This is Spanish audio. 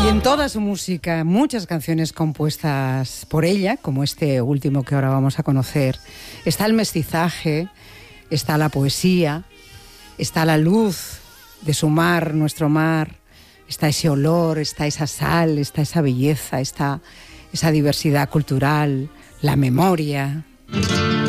Y en toda su música, muchas canciones compuestas por ella, como este último que ahora vamos a conocer, está el mestizaje, está la poesía, está la luz de su mar, nuestro mar, está ese olor, está esa sal, está esa belleza, está esa diversidad cultural, la memoria.